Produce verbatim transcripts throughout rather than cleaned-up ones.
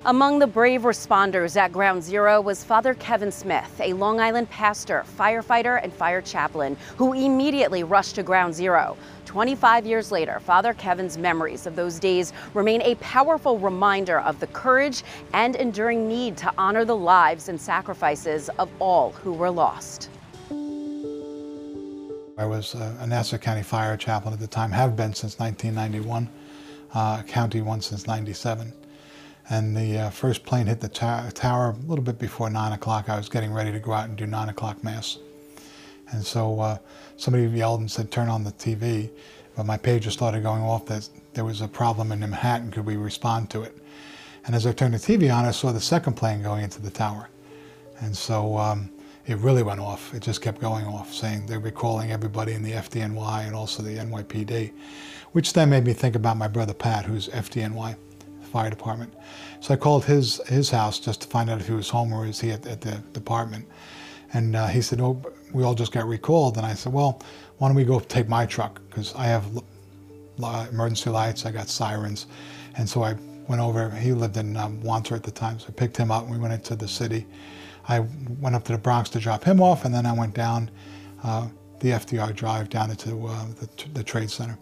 Among the brave responders at Ground Zero was Father Kevin Smith, a Long Island pastor, firefighter, and fire chaplain who immediately rushed to Ground Zero. twenty-five years later, Father Kevin's memories of those days remain a powerful reminder of the courage and enduring need to honor the lives and sacrifices of all who were lost. I was uh, a Nassau County fire chaplain at the time, have been since nineteen ninety-one, uh, county one since ninety-seven. And the uh, first plane hit the ta tower a little bit before nine o'clock. I was getting ready to go out and do nine o'clock mass. And so uh, somebody yelled and said, turn on the T V. But my pager started going off that there was a problem in Manhattan, could we respond to it? And as I turned the T V on, I saw the second plane going into the tower. And so um, it really went off. It just kept going off, saying they're recalling everybody in the F D N Y and also the N Y P D, which then made me think about my brother Pat, who's F D N Y. Fire department. So I called his his house just to find out if he was home or is he at, at the department. And uh, he said, oh, we all just got recalled. And I said, well, why don't we go take my truck? Because I have emergency lights, I got sirens. And so I went over, he lived in um, Wandsworth at the time, so I picked him up and we went into the city. I went up to the Bronx to drop him off, and then I went down uh, the F D R Drive down into uh, the, the Trade Center.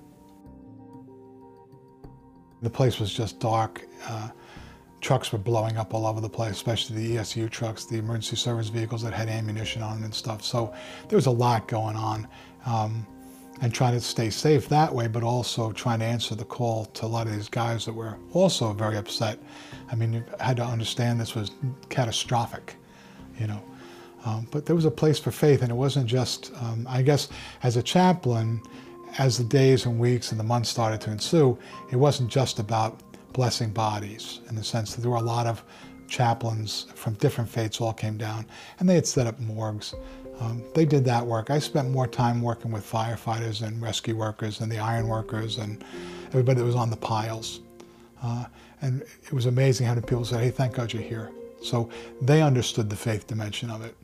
The place was just dark. Uh, trucks were blowing up all over the place, especially the E S U trucks, the emergency service vehicles that had ammunition on them and stuff. So there was a lot going on, um, and trying to stay safe that way, but also trying to answer the call to a lot of these guys that were also very upset. I mean, you had to understand this was catastrophic, you know. Um, but there was a place for faith, and it wasn't just, um, I guess, as a chaplain, as the days and weeks and the months started to ensue, it wasn't just about blessing bodies, in the sense that there were a lot of chaplains from different faiths all came down, and they had set up morgues. Um, they did that work. I spent more time working with firefighters and rescue workers and the iron workers and everybody that was on the piles. Uh, and it was amazing how many people said, hey, thank God you're here. So they understood the faith dimension of it.